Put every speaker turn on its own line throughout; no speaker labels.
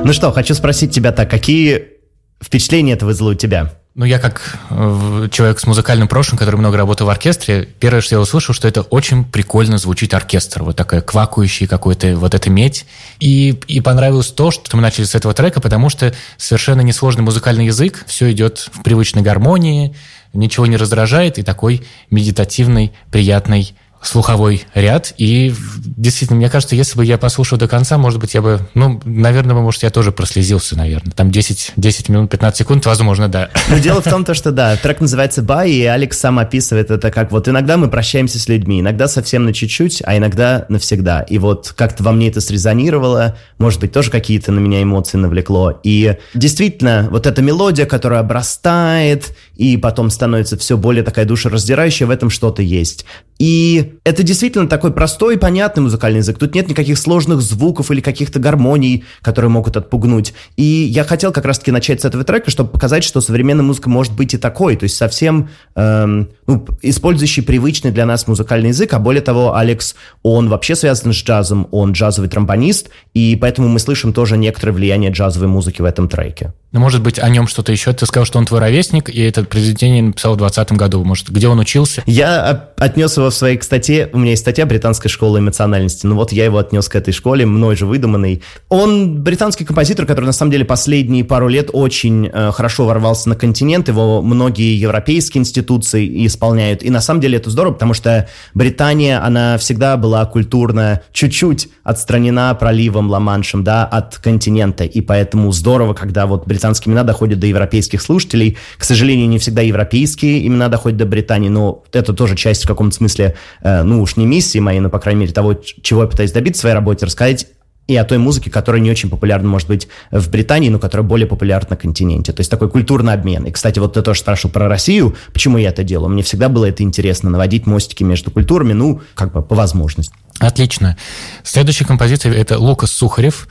Ну что, хочу спросить тебя так, какие впечатления это вызвало у тебя?
Ну, я как человек с музыкальным прошлым, который много работал в оркестре, первое, что я услышал, что это очень прикольно звучит оркестр. Вот такая квакающая какой-то вот эта медь. И понравилось то, что мы начали с этого трека, потому что совершенно несложный музыкальный язык, все идет в привычной гармонии, ничего не раздражает, и такой медитативный, приятный слуховой ряд. И действительно, мне кажется, если бы я послушал до конца, может быть, я бы, наверное, может, я тоже прослезился, наверное. Там 10 минут, 15 секунд, возможно, да.
Но дело в том, что да, трек называется «Bye», и Алекс сам описывает это как вот иногда мы прощаемся с людьми, иногда совсем на чуть-чуть, а иногда навсегда. И вот как-то во мне это срезонировало, может быть, тоже какие-то на меня эмоции навлекло. И действительно, вот эта мелодия, которая обрастает, и потом становится все более такая душераздирающая, в этом что-то есть. И это действительно такой простой и понятный музыкальный язык. Тут нет никаких сложных звуков или каких-то гармоний, которые могут отпугнуть. И я хотел как раз-таки начать с этого трека, чтобы показать, что современная музыка может быть и такой. То есть совсем использующий привычный для нас музыкальный язык. А более того, Алекс, он вообще связан с джазом, он джазовый тромбонист, и поэтому мы слышим тоже некоторое влияние джазовой музыки в этом треке.
Ну, может быть, о нем что-то еще? Ты сказал, что он твой ровесник, и это произведение написал в 2020 году. Может, где он учился?
Я отнес его в своей статье. У меня есть статья «Британская школа эмоциональности». Ну вот я его отнес к этой школе, мной же выдуманной. Он британский композитор, который на самом деле последние пару лет очень хорошо ворвался на континент. Его многие европейские институции исполняют. И на самом деле это здорово, потому что Британия, она всегда была культурно чуть-чуть отстранена проливом Ла-Маншем, да, от континента. И поэтому здорово, когда вот британские имена доходят до европейских слушателей. К сожалению, не всегда европейские имена доходят до Британии, но это тоже часть в каком-то смысле, уж не миссии моей, но, по крайней мере, того, чего я пытаюсь добиться в своей работе, рассказать и о той музыке, которая не очень популярна, может быть, в Британии, но которая более популярна на континенте. То есть такой культурный обмен. И, кстати, вот ты тоже спрашивал про Россию, почему я это делаю. Мне всегда было это интересно, наводить мостики между культурами, как бы по возможности.
Отлично. Следующий композитор – это Лукас Сухарев.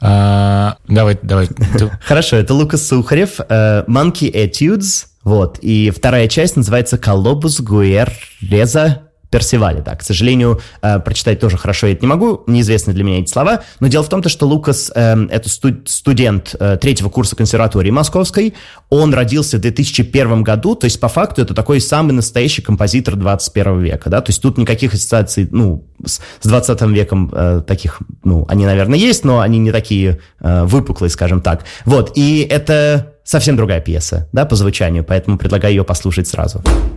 Давай.
Хорошо, это Лукас Сухарев, Monkey Etudes. Вот. И вторая часть называется «Колобус Гуэрреза Персиваля». Да, к сожалению, прочитать тоже хорошо я это не могу, неизвестны для меня эти слова, но дело в том, что Лукас это студент третьего курса консерватории московской, он родился в 2001 году, то есть по факту это такой самый настоящий композитор 21 века, да, то есть тут никаких ассоциаций, с 20 веком таких, они, наверное, есть, но они не такие выпуклые, скажем так. Вот, и это совсем другая пьеса, да, по звучанию, поэтому предлагаю ее послушать сразу.